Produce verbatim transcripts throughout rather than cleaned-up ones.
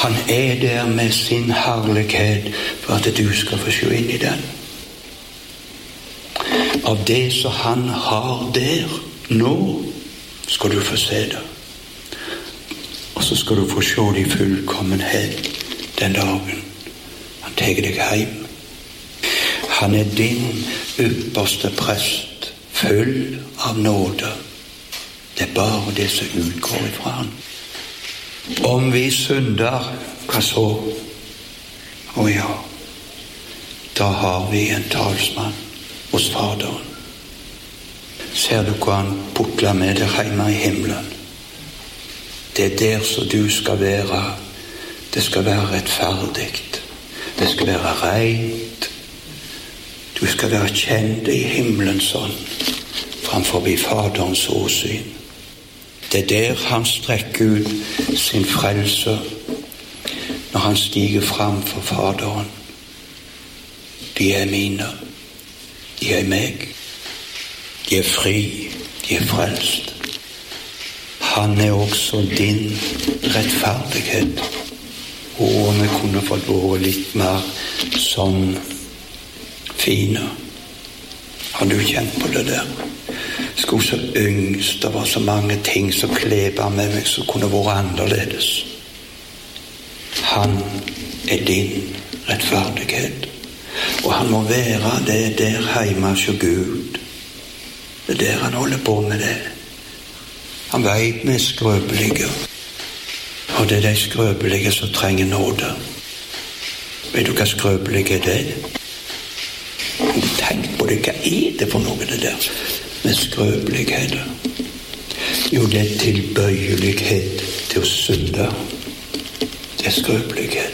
Han er der med sin herlighet for at du skal få se inn i den. Av det som han har der nå, skal du få se det. Og så skal du få se det i fullkommenhet den dagen han tar deg hjem. Han er din ypperste prest, full av nåde. Det er bare det som utgår ifra han. Om vi synder, hva så? Å ja, da har vi en talsmann hos Faderen. Ser du hva han putler med deg hjemme i himmelen? Det er der som du skal være. Det skal være rettferdig. Det skal være rent. Du skal være kjent i himmelens ånd framfor Faderens åsyn. Det er der han strekker ut sin frelse når han stiger fram for Faderen. De er mine. De er meg. De er fri. De er frelst. Han er også din rettferdighet. Og om vi kunne fått vært litt mer sånn fine. Har du kjent på det der? Skulle så yngst, det var så mange ting som kleber med meg som kunne vært annerledes. Han er din rettferdighet. Og han må være det der hjemme hos Gud. Det er der han holder på med det. Han vet vi er skrøpelige. Og det er de skrøpelige som trenger nåde. Vet du hva skrøpelige er det? Tenk på det, hva er det for noe det der med skrøpelighet? Jo, det er tilbøyelighet til å synde. Det er skrøpelighet.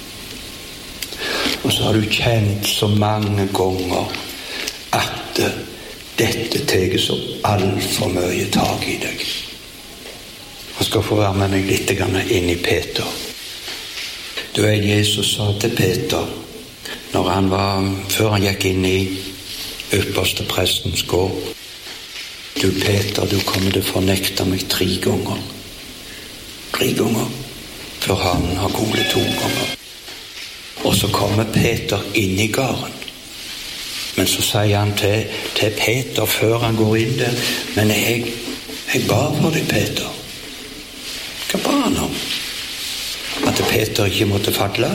Og så har du kjent så mange ganger at dette tar så alt for mye tak i deg. Jeg skal få være med meg litt inn i Peter. Du vet, Jesus sa til Peter, når han var, før han gikk inn i ypperste prestens gård, du Peter, du kommer til å fornekte meg tre ganger. Tre ganger. Før han har gonglet to ganger. Og så kommer Peter inn i gården. Men så sier han til, til Peter før han går inn der, men jeg, jeg ba for deg, Peter. Hva ba han om? At Peter ikke måtte falle?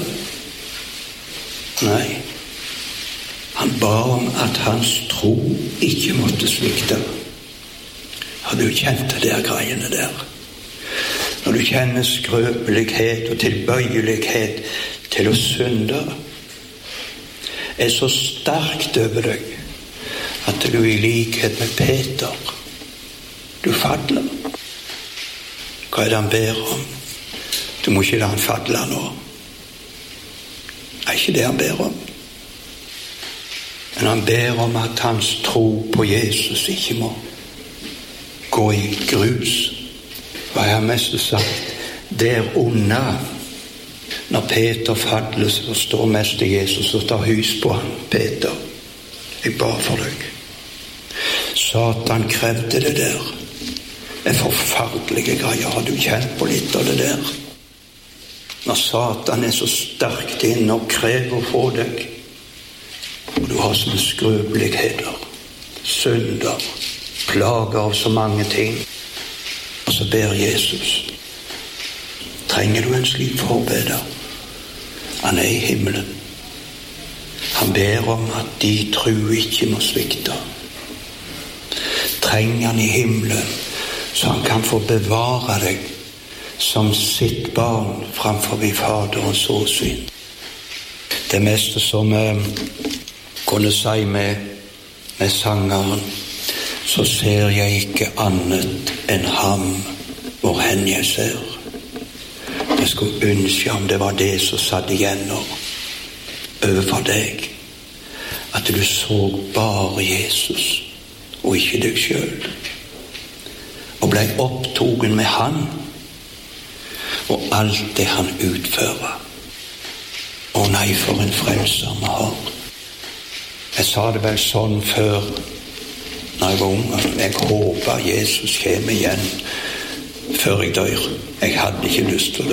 Nei. Han ba om at hans tro ikke måtte svikte. Har du kjent det der greiene der? Når du kjenner skrøpelighet og tilbøyelighet til å synde, er så sterkt over deg at du i likhet med Peter, du faller. Hva er det han ber om? Du må ikke la han falle nå. Det er ikke det han ber om. Men han ber om at hans tro på Jesus ikke må gå i grus. Hva har jeg mest sagt? Der unna, når Peter faller, så står mest Jesus og tar hus på han. Peter, jeg ba for deg. Satan krevde det der. Det er forferdelige greier. Har du kjent på litt av det der? Når Satan er så sterkt inn og krever på deg, og du har sånne skrøpeligheter, synder, plager av så mange ting, og så ber Jesus. Trenger du en slik forbeder? Han er i himmelen. Han ber om at de tro ikke må svikte. Trenger han i himmelen, så han kan få bevare deg som sitt barn framfor Faderens åsyn. Det meste som eh, kunne si med, med sangeren, så ser jeg ikke annet enn ham hvor hen jeg ser. Jeg skulle ønske om det var det som satt igjen overfor deg, at du så bare Jesus og ikke deg selv, og ble opptogen med han og alt det han utfører. Å nei, for en frelser vi har. Jeg sa det vel sånn før når jeg var ung. Jeg håper Jesus kommer igjen før jeg dør. Jeg hadde ikke lyst til det.